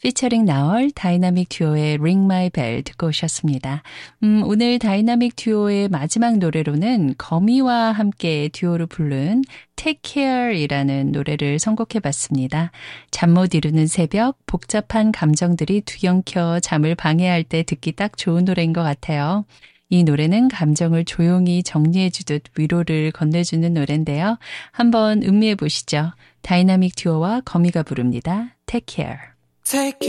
피처링 나얼 다이나믹 듀오의 Ring My Bell 듣고 오셨습니다. 오늘 다이나믹 듀오의 마지막 노래로는 거미와 함께 듀오로 부른 Take Care이라는 노래를 선곡해봤습니다. 잠 못 이루는 새벽, 복잡한 감정들이 뒤엉켜 잠을 방해할 때 듣기 딱 좋은 노래인 것 같아요. 이 노래는 감정을 조용히 정리해주듯 위로를 건네주는 노래인데요. 한번 음미해 보시죠. 다이나믹 듀오와 거미가 부릅니다. Take Care. Take